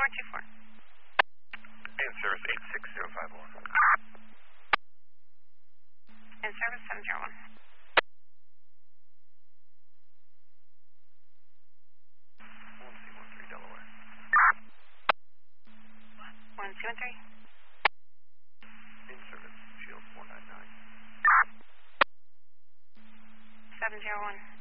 424. In service 86051. In service 701. 1213 Delaware. 1213. In service Shield 499. 701.